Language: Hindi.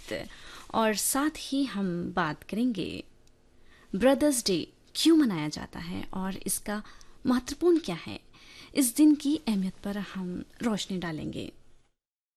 गीत और साथ ही हम बात करेंगे ब्रदर्स डे क्यों मनाया जाता है और इसका महत्वपूर्ण क्या है। इस दिन की अहमियत पर हम रोशनी डालेंगे।